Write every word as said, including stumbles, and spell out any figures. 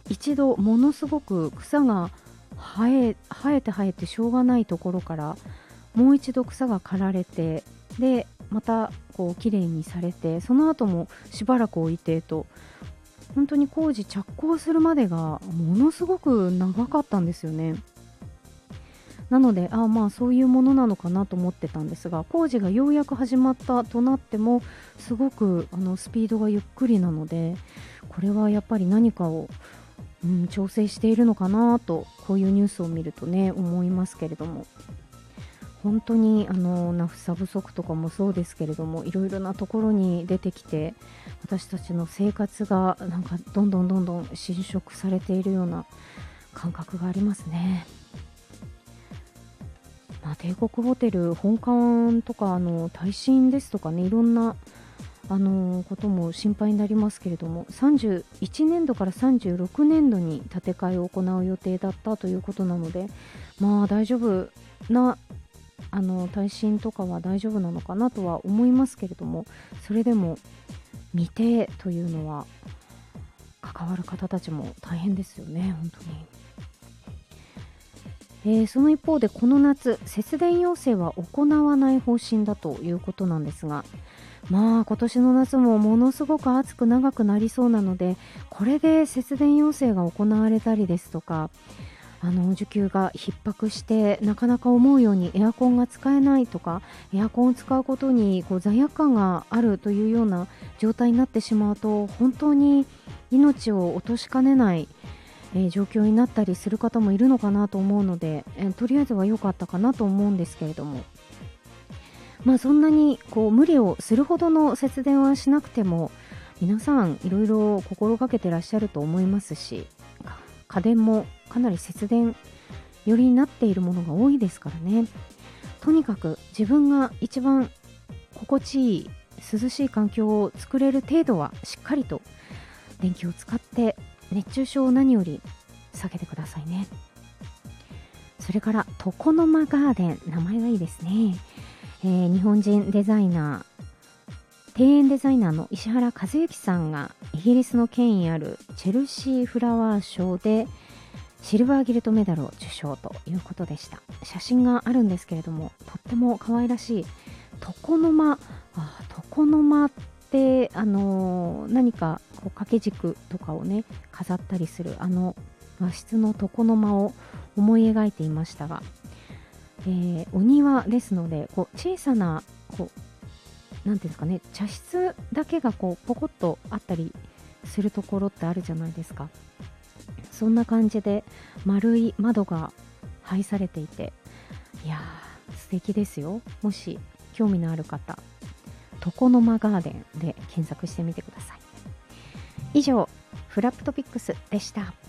一度ものすごく草が生え生えて生えてしょうがないところからもう一度草が刈られて、でまたこうきれいにされて、その後もしばらく置いてと、本当に工事着工するまでがものすごく長かったんですよね。なので、あまあそういうものなのかなと思ってたんですが、工事がようやく始まったとなってもすごくあのスピードがゆっくりなので、これはやっぱり何かを、うん、調整しているのかなと、こういうニュースを見るとね思いますけれども、本当にあのナフサ不足とかもそうですけれども、いろいろなところに出てきて、私たちの生活がなんかどんどんどんどん侵食されているような感覚がありますね。まあ、帝国ホテル本館とかあの耐震ですとかね、いろんなあのことも心配になりますけれども、さんじゅういちねんどからさんじゅうろくねんどに建て替えを行う予定だったということなので、まあ大丈夫なあの耐震とかは大丈夫なのかなとは思いますけれども、それでも未定というのは関わる方たちも大変ですよね、本当に。えー、その一方でこの夏節電要請は行わない方針だということなんですが、まあ今年の夏もものすごく暑く長くなりそうなので、これで節電要請が行われたりですとか、あの需給が逼迫してなかなか思うようにエアコンが使えないとか、エアコンを使うことにこう罪悪感があるというような状態になってしまうと、本当に命を落としかねないえー、状況になったりする方もいるのかなと思うので、えー、とりあえずは良かったかなと思うんですけれども、まあそんなにこう無理をするほどの節電はしなくても、皆さんいろいろ心がけてらっしゃると思いますし、家電もかなり節電寄りになっているものが多いですからね。とにかく自分が一番心地いい涼しい環境を作れる程度はしっかりと電気を使って熱中症を何より避けてくださいね。それから床の間ガーデン、名前がいいですね。えー、日本人デザイナー、庭園デザイナーの石原和幸さんがイギリスの権威あるチェルシーフラワー賞でシルバーギルトメダルを受賞ということでした。写真があるんですけれども、とっても可愛らしい床の間。あ、床の間ってあのー、何かこう掛け軸とかをね飾ったりするあの和室の床の間を思い描いていましたが、えー、お庭ですので、こう小さなこうなんていうんですかね、茶室だけがこうポコッとあったりするところってあるじゃないですか。そんな感じで丸い窓が配されていて、いやー素敵ですよ。もし興味のある方、床の間ガーデンで検索してみてください。以上、フラップトピックスでした。